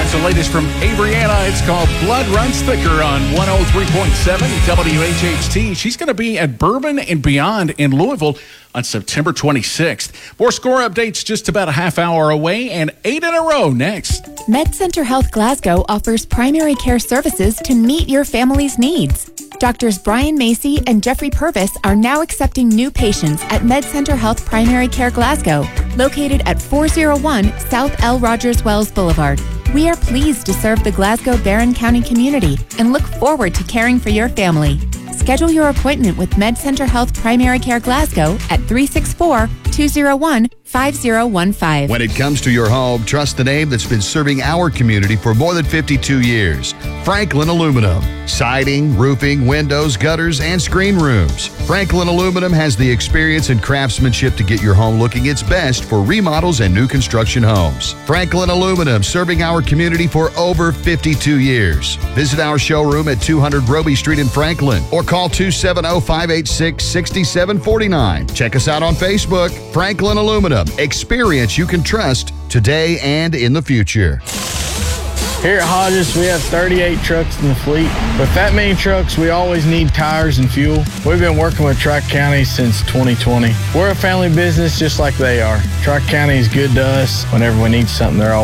That's the latest from Abriana. It's called Blood Runs Thicker on 103.7 WHHT. She's going to be at Bourbon and Beyond in Louisville on September 26th. More score updates just about a half hour away, and 8 in a row next. MedCenter Health Glasgow offers primary care services to meet your family's needs. Doctors Brian Macy and Jeffrey Purvis are now accepting new patients at MedCenter Health Primary Care Glasgow, located at 401 South L. Rogers Wells Boulevard. We are pleased to serve the Glasgow Barron County community and look forward to caring for your family. Schedule your appointment with MedCenter Health Primary Care Glasgow at 364-201-5015. When it comes to your home, trust the name that's been serving our community for more than 52 years. Franklin Aluminum. Siding, roofing, windows, gutters, and screen rooms. Franklin Aluminum has the experience and craftsmanship to get your home looking its best for remodels and new construction homes. Franklin Aluminum, serving our community for over 52 years. Visit our showroom at 200 Roby Street in Franklin or call 270-586-6749. Check us out on Facebook. Franklin Aluminum. Experience you can trust today and in the future. Here at Hodges, we have 38 trucks in the fleet. With that many trucks, we always need tires and fuel. We've been working with Tri County since 2020. We're a family business just like they are. Tri County is good to us. Whenever we need something, they're always